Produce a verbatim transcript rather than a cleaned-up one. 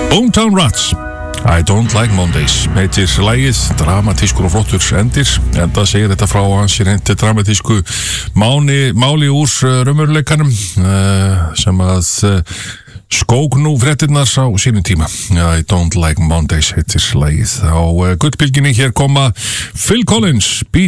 Boomtown Rats, I Don't Like Mondays, heitir lagið, dramatískur og flottur endir, en það segir þetta frá hans í reyndi dramatísku máli, máli úr uh, raunveruleikanum uh, sem að uh, skók nú fréttirnar á sínum tíma. I Don't Like Mondays heitir lagið. Á uh, gullbylgjunni hér koma Phil Collins, Beat